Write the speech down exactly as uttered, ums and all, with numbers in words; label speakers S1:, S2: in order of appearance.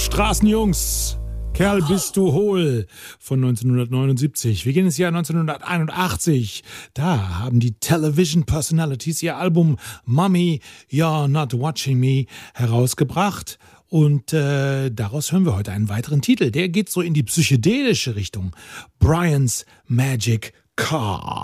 S1: Straßenjungs, Kerl bist du hohl von neunzehnhundertneunundsiebzig. Wir gehen ins Jahr neunzehnhunderteinundachtzig. Da haben die Television Personalities ihr Album Mommy, You're Not Watching Me herausgebracht. Und äh, daraus hören wir heute einen weiteren Titel. Der geht so in die psychedelische Richtung. Brian's Magic Car.